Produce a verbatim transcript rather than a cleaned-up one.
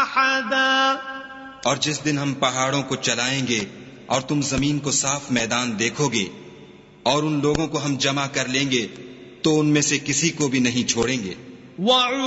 أحدا और जिस दिन हम पहाड़ों को चलाएंगे और तुम जमीन को साफ मैदान देखोगे और उन लोगों को हम जमा कर लेंगे तो उनमें से किसी को भी नहीं छोड़ेंगे।